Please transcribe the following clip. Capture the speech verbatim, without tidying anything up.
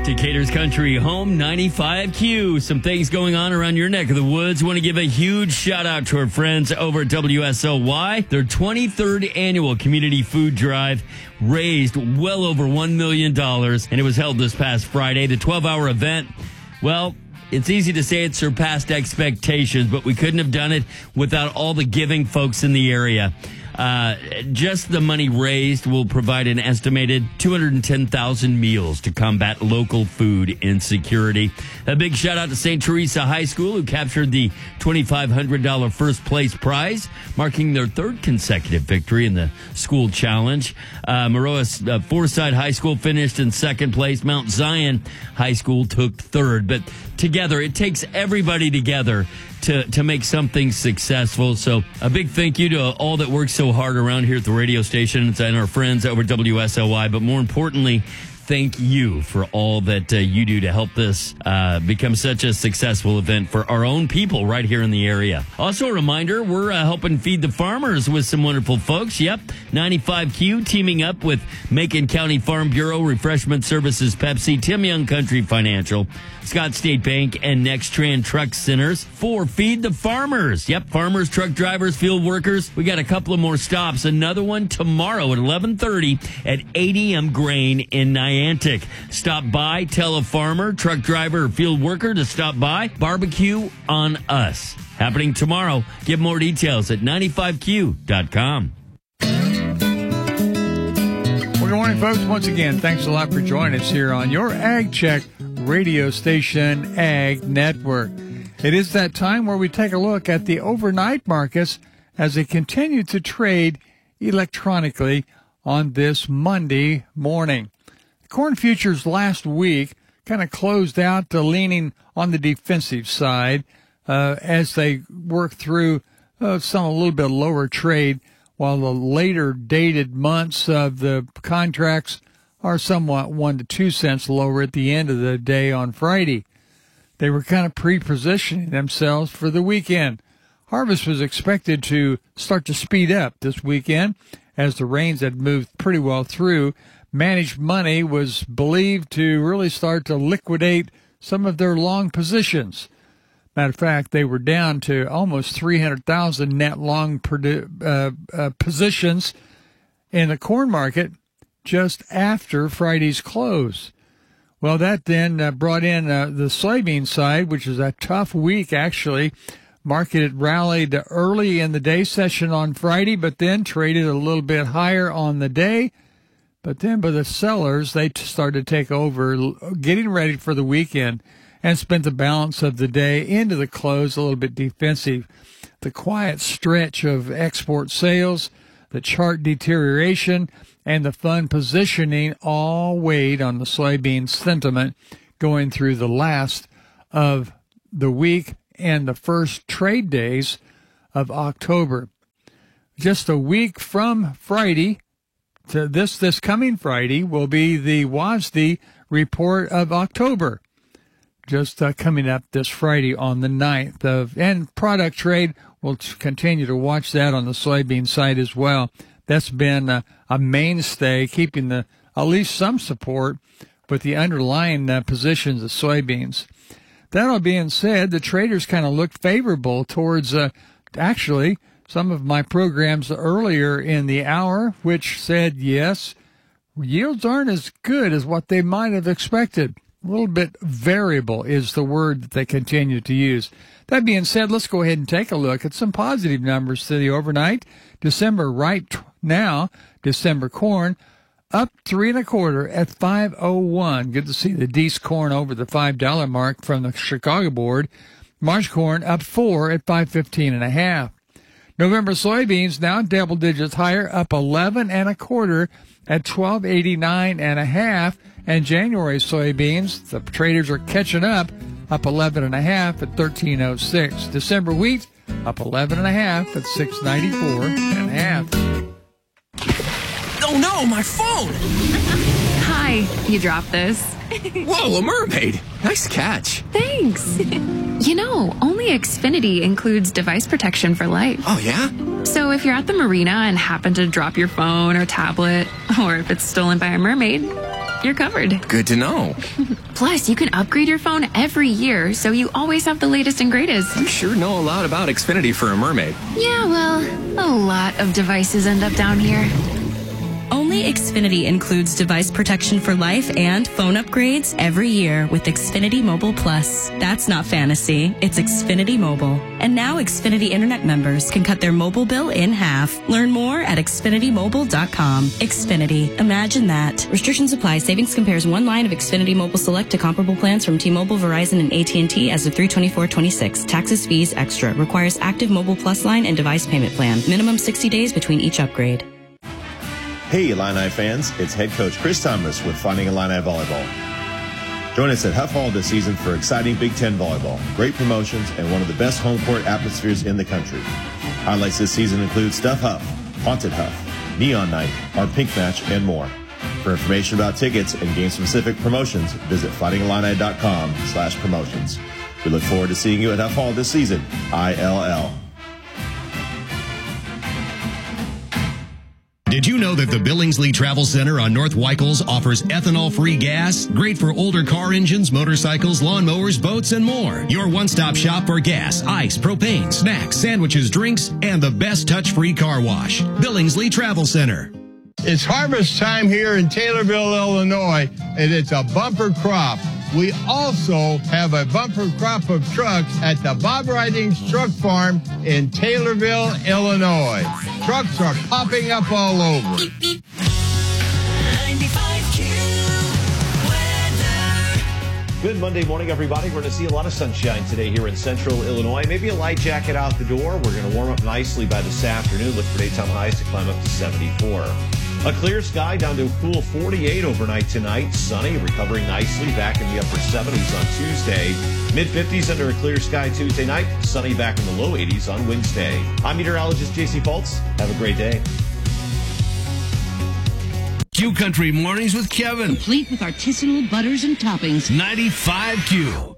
Decatur's Country Home ninety-five Q. Some things going on around your neck of the woods. Want to give a huge shout out to our friends over at W S O Y. Their twenty-third annual community food drive raised well over one million dollars, and it was held this past Friday. The twelve-hour event, well, it's easy to say it surpassed expectations, but we couldn't have done it without all the giving folks in the area. Uh, just the money raised will provide an estimated two hundred ten thousand meals to combat local food insecurity. A big shout out to Saint Teresa High School, who captured the twenty-five hundred dollars first place prize, marking their third consecutive victory in the school challenge. Uh, Maroa uh, Forsyth High School finished in second place. Mount Zion High School took third. But together, it takes everybody together to, to make something successful. So a big thank you to all that work so hard around here at the radio station and our friends over at W S O Y. But more importantly, thank you for all that uh, you do to help this uh, become such a successful event for our own people right here in the area. Also a reminder, we're uh, helping feed the farmers with some wonderful folks. Yep, ninety-five Q teaming up with Macon County Farm Bureau, Refreshment Services, Pepsi, Tim Young Country Financial, Scott State Bank, and Nextran Truck Centers for Feed the Farmers. Yep, farmers, truck drivers, field workers. We got a couple of more stops. Another one tomorrow at eleven thirty at A D M Grain in Niantic. Stop by, tell a farmer, truck driver, or field worker to stop by. Barbecue on us. Happening tomorrow. Get more details at ninety-five Q dot com. Well, good morning, folks. Once again, thanks a lot for joining us here on your Ag Check radio station, Ag Network. It is that time where we take a look at the overnight markets as they continue to trade electronically on this Monday morning. Corn futures last week kind of closed out uh, leaning on the defensive side uh, as they work through uh, some a little bit lower trade, while the later dated months of the contracts are somewhat one to two cents lower at the end of the day on Friday. They were kind of pre-positioning themselves for the weekend. Harvest was expected to start to speed up this weekend as the rains had moved pretty well through. Managed money was believed to really start to liquidate some of their long positions. Matter of fact, they were down to almost three hundred thousand net long uh, uh, positions in the corn market just after Friday's close. Well, that then uh, brought in uh, the soybean side, which is a tough week, actually. Market had rallied early in the day session on Friday, but then traded a little bit higher on the day. But then by the sellers, they started to take over, getting ready for the weekend, and spent the balance of the day into the close a little bit defensive. The quiet stretch of export sales, the chart deterioration, and the fund positioning all weighed on the soybean sentiment going through the last of the week and the first trade days of October. Just a week from Friday, to this this coming Friday will be the W A S D report of October, just uh, coming up this Friday on the ninth. Of, and product trade, we'll continue to watch that on the soybean side as well. That's been uh, a mainstay, keeping the at least some support with the underlying uh, positions of soybeans. That all being said, the traders kind of looked favorable towards uh, actually some of my programs earlier in the hour, which said, yes, yields aren't as good as what they might have expected. A little bit variable is the word that they continue to use. That being said, let's go ahead and take a look at some positive numbers to the overnight. December right now, December corn up three and a quarter at five oh one. Good to see the Dees corn over the five dollar mark from the Chicago board. March corn up four at five fifteen and a half. November soybeans now double digits higher, up eleven and a quarter at twelve eighty-nine and a half. And January soybeans, the traders are catching up, up eleven and a half at thirteen oh six. December wheat up eleven and a half at six ninety-four and a half. Oh no, my phone! Hi, you dropped this. Whoa, a mermaid! Nice catch. Thanks. You know, only Xfinity includes device protection for life. Oh, yeah? So if you're at the marina and happen to drop your phone or tablet, or if it's stolen by a mermaid, you're covered. Good to know. Plus, you can upgrade your phone every year, so you always have the latest and greatest. You sure know a lot about Xfinity for a mermaid. Yeah, well, a lot of devices end up down here. Only Xfinity includes device protection for life and phone upgrades every year with Xfinity Mobile Plus. That's not fantasy, it's Xfinity Mobile. And now Xfinity Internet members can cut their mobile bill in half. Learn more at Xfinity Mobile dot com. Xfinity, imagine that. Restrictions apply. Savings compares one line of Xfinity Mobile Select to comparable plans from T-Mobile, Verizon, and A T and T as of three twenty-four twenty-six. Taxes, fees, extra. Requires active Mobile Plus line and device payment plan. Minimum sixty days between each upgrade. Hey Illini fans, it's head coach Chris Thomas with Fighting Illini Volleyball. Join us at Huff Hall this season for exciting Big Ten volleyball, great promotions, and one of the best home court atmospheres in the country. Highlights this season include Stuff Huff, Haunted Huff, Neon Night, our Pink Match, and more. For information about tickets and game-specific promotions, visit fighting illini dot com slash promotions. We look forward to seeing you at Huff Hall this season, I L L. Did you know that the Billingsley Travel Center on North Weichels offers ethanol-free gas? Great for older car engines, motorcycles, lawnmowers, boats, and more. Your one-stop shop for gas, ice, propane, snacks, sandwiches, drinks, and the best touch-free car wash. Billingsley Travel Center. It's harvest time here in Taylorville, Illinois, and it's a bumper crop. We also have a bumper crop of trucks at the Bob Ridings Truck Farm in Taylorville, Illinois. Trucks are popping up all over. ninety-five Q weather. Good Monday morning, everybody. We're going to see a lot of sunshine today here in central Illinois. Maybe a light jacket out the door. We're going to warm up nicely by this afternoon. Look for daytime highs to climb up to seventy-four. A clear sky down to a cool forty-eight overnight tonight. Sunny, recovering nicely, back in the upper seventies on Tuesday. mid fifties under a clear sky Tuesday night. Sunny back in the low eighties on Wednesday. I'm meteorologist J C Fultz. Have a great day. Q Country Mornings with Kevin. Complete with artisanal butters and toppings. ninety-five Q.